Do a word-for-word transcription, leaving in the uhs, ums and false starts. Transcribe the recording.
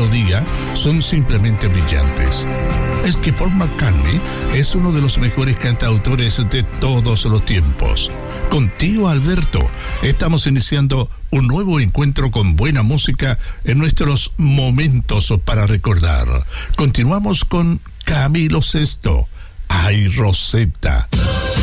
melodía son simplemente brillantes. Es que Paul McCartney es uno de los mejores cantautores de todos los tiempos. Contigo, Alberto, estamos iniciando un nuevo encuentro con buena música en nuestros momentos para recordar. Continuamos con Camilo Sesto. ¡Ay, Rosetta!